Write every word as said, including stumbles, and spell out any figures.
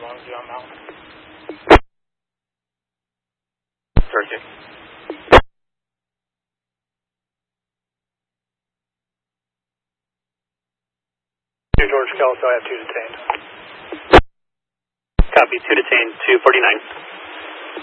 long as you on Mountain. thirteen. George Kelso, I have two detained. Copy, two detained, two forty-nine.